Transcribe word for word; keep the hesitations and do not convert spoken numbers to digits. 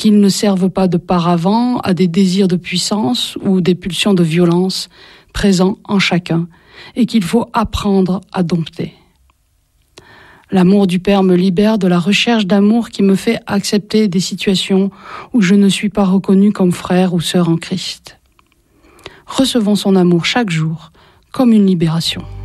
qu'ils ne servent pas de paravent à des désirs de puissance ou des pulsions de violence présents en chacun et qu'il faut apprendre à dompter. L'amour du Père me libère de la recherche d'amour qui me fait accepter des situations où je ne suis pas reconnu comme frère ou sœur en Christ. Recevons son amour chaque jour comme une libération.